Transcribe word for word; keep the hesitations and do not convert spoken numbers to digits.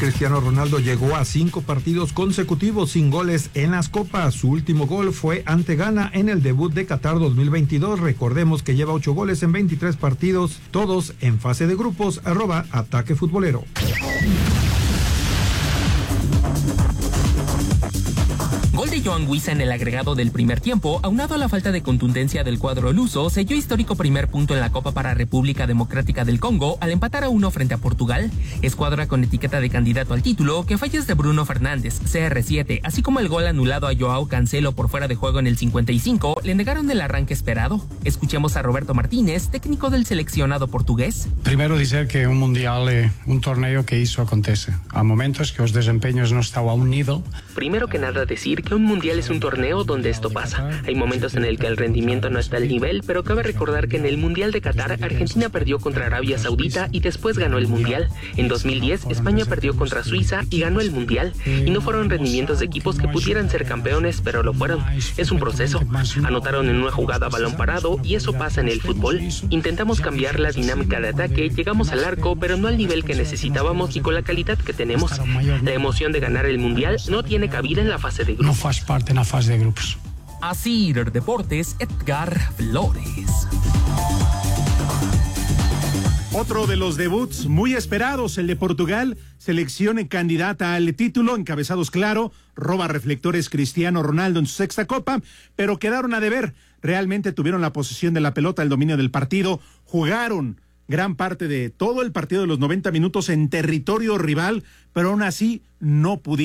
Cristiano Ronaldo llegó a cinco partidos consecutivos sin goles en las copas. Su último gol fue ante Ghana en el debut de Qatar dos mil veintidós. Recordemos que lleva ocho goles en veintitrés partidos, todos en fase de grupos. Arroba Ataque Futbolero. Gol de Yoan Wissa en el agregado del primer tiempo, aunado a la falta de contundencia del cuadro luso, selló histórico primer punto en la Copa para República Democrática del Congo al empatar a uno frente a Portugal. Escuadra con etiqueta de candidato al título, que fallas de Bruno Fernández, C R siete, así como el gol anulado a Joao Cancelo por fuera de juego en el cincuenta y cinco, le negaron el arranque esperado. Escuchemos a Roberto Martínez, técnico del seleccionado portugués. Primero decir que un mundial es un torneo que hizo acontece. A momentos que los desempeños no estaban a un nivel. Primero que nada decir que un mundial es un torneo donde esto pasa. Hay momentos en el que el rendimiento no está al nivel, pero cabe recordar que en el Mundial de Qatar, Argentina perdió contra Arabia Saudita y después ganó el Mundial. En dos mil diez, España perdió contra Suiza y ganó el Mundial. Y no fueron rendimientos de equipos que pudieran ser campeones, pero lo fueron. Es un proceso. Anotaron en una jugada a balón parado y eso pasa en el fútbol. Intentamos cambiar la dinámica de ataque, llegamos al arco, pero no al nivel que necesitábamos y con la calidad que tenemos. La emoción de ganar el Mundial no tiene cabida en la fase de grupos. No faz parte en la fase de grupos. Así, Deportes, Edgar Flores. Otro de los debuts muy esperados, el de Portugal, selección candidata al título, encabezados claro, roba reflectores Cristiano Ronaldo en su sexta copa, pero quedaron a deber. Realmente tuvieron la posesión de la pelota, el dominio del partido, jugaron gran parte de todo el partido de los noventa minutos en territorio rival, pero aún así no pudieron.